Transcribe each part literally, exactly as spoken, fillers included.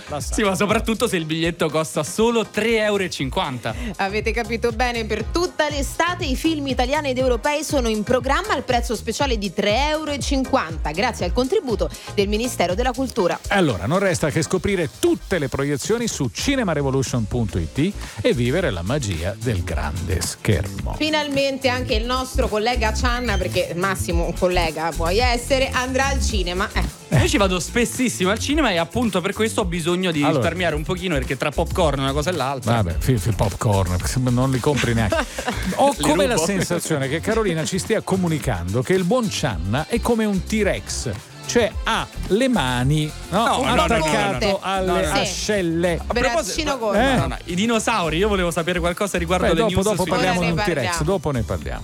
basta. Sì, ma soprattutto se il biglietto costa solo tre euro e cinquanta. Avete capito bene, per tutta l'estate i film italiani ed europei sono in programma al prezzo speciale di tre euro e cinquanta, grazie al contributo del Ministero della Cultura. Allora, non resta che scoprire tutte le proiezioni su cinemarevolution punto it e vivere la magia del grande schermo. Finalmente anche il nostro collega Cianna, perché Massimo un collega puoi essere, andrà al cinema. Eh. Io ci vado spessissimo al cinema e appunto per questo ho bisogno di Allora. risparmiare un pochino, perché tra popcorn una cosa e l'altra. Vabbè, fi- fi- popcorn, non li compri neanche. Ho Li come la rubo. sensazione che Carolina ci stia comunicando che il buon Cianna è come un T-Rex, cioè ha le mani no, No, no, no, attaccato no, no, no. alle No, no. ascelle. A proposito- Braccino corto. Eh. No, no, i dinosauri, io volevo sapere qualcosa riguardo Beh, le dopo, news dopo sui- parliamo Ora di ne un T-Rex, parliamo. dopo ne parliamo.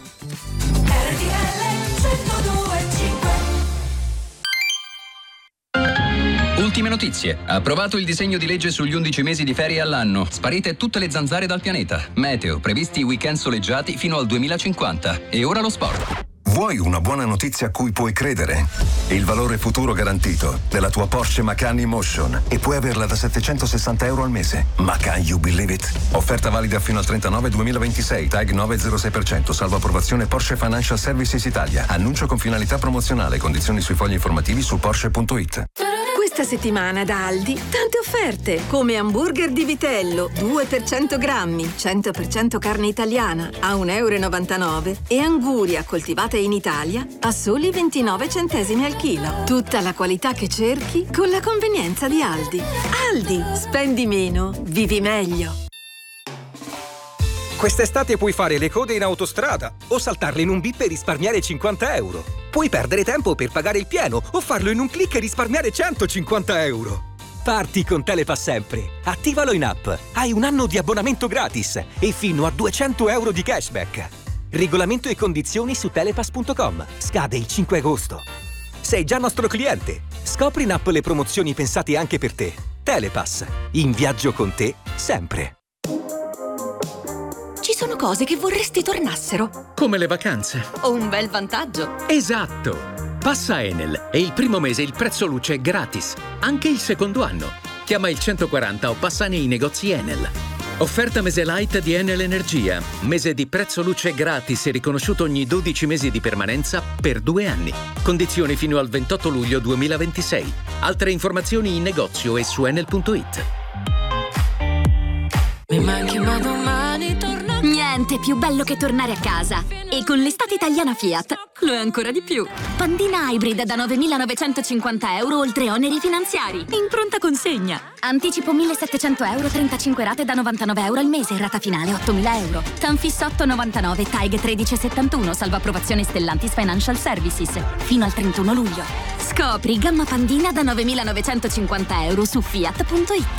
Ultime notizie. Approvato il disegno di legge sugli undici mesi di ferie all'anno. Sparite tutte le zanzare dal pianeta. Meteo. Previsti weekend soleggiati fino al duemilacinquanta. E ora lo sport. Vuoi una buona notizia a cui puoi credere? Il valore futuro garantito della tua Porsche Macan E-Motion e puoi averla da settecentosessanta euro al mese. Macan, you believe it? Offerta valida fino al trentanove duemilaventisei, tag nove zero sei per cento, salvo approvazione Porsche Financial Services Italia. Annuncio con finalità promozionale, condizioni sui fogli informativi su Porsche punto it. Questa settimana da Aldi tante offerte, come hamburger di vitello due per cento grammi, cento per cento carne italiana a un euro e novantanove e anguria coltivata in Italia a soli ventinove centesimi al chilo. Tutta la qualità che cerchi con la convenienza di Aldi. Aldi, spendi meno, vivi meglio. Quest'estate puoi fare le code in autostrada o saltarle in un bip e risparmiare cinquanta euro. Puoi perdere tempo per pagare il pieno o farlo in un click e risparmiare centocinquanta euro. Parti con Telepass sempre. Attivalo in app. Hai un anno di abbonamento gratis e fino a duecento euro di cashback. Regolamento e condizioni su telepass punto com. Scade il cinque agosto. Sei già nostro cliente. Scopri in app le promozioni pensate anche per te. Telepass. In viaggio con te sempre. Ci sono cose che vorresti tornassero. Come le vacanze. O un bel vantaggio. Esatto! Passa Enel e il primo mese il prezzo luce è gratis, anche il secondo anno. Chiama il centoquaranta o passa nei negozi Enel. Offerta mese light di Enel Energia. Mese di prezzo luce gratis e riconosciuto ogni dodici mesi di permanenza per due anni. Condizioni fino al ventotto luglio duemilaventisei. Altre informazioni in negozio e su enel punto it. Mi manchi ma domani torno. Niente più bello che tornare a casa. E con l'estate italiana Fiat lo è ancora di più. Pandina Hybrid da novemilanovecentocinquanta euro oltre oneri finanziari. In pronta consegna. Anticipo millesettecento euro, trentacinque rate da novantanove euro al mese. Rata finale ottomila euro. Tanfis otto novantanove, Taig tredici settantuno. Salvo approvazione Stellantis Financial Services. Fino al trentuno luglio. Scopri gamma Pandina da novemilanovecentocinquanta euro su fiat punto it.